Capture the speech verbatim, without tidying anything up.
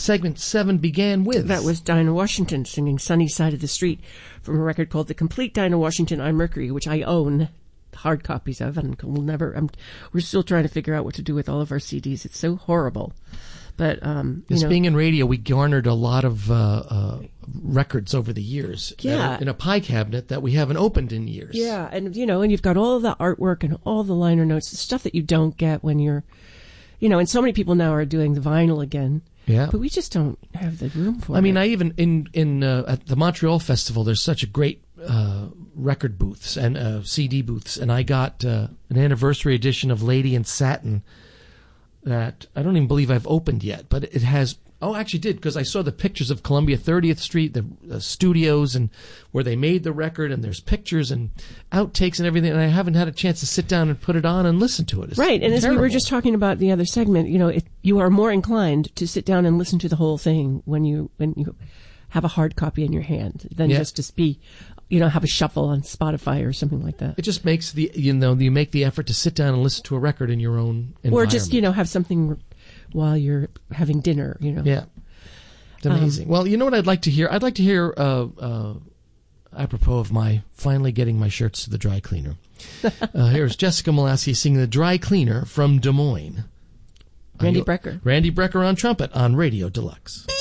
segment seven began with? That was Dinah Washington singing Sunny Side of the Street from a record called The Complete Dinah Washington on Mercury, which I own hard copies of, and we'll never, I'm, we're still trying to figure out what to do with all of our C Ds. It's so horrible. But, um, you This know, being in radio, we garnered a lot of uh, uh, records over the years. Yeah. that are in a pie cabinet that we haven't opened in years. Yeah, and, you know, and you've got all the artwork and all the liner notes, the stuff that you don't get when you're, you know, and so many people now are doing the vinyl again. Yeah. But we just don't have the room for it. I mean, I even, in, in uh, at the Montreal Festival, there's such a great uh, record booths and uh, C D booths, and I got uh, an anniversary edition of Lady in Satin that I don't even believe I've opened yet, but it has, oh, I actually did, because I saw the pictures of Columbia thirtieth Street, the uh, studios, and where they made the record, and there's pictures and outtakes and everything, and I haven't had a chance to sit down and put it on and listen to it. It's right, and terrible. as we were just talking about the other segment, you know, it, you are more inclined to sit down and listen to the whole thing when you when you have a hard copy in your hand than Yeah. just to be, you know, have a shuffle on Spotify or something like that. It just makes the, you know, you make the effort to sit down and listen to a record in your own environment. Or just, you know, have something while you're having dinner, you know. Yeah. It's amazing. Um, well, you know what I'd like to hear? I'd like to hear, uh, uh, apropos of my finally getting my shirts to the dry cleaner. uh, here's Jessica Malassi singing The Dry Cleaner from Des Moines. Randy Uh, Brecker. Randy Brecker on trumpet on Radio Deluxe.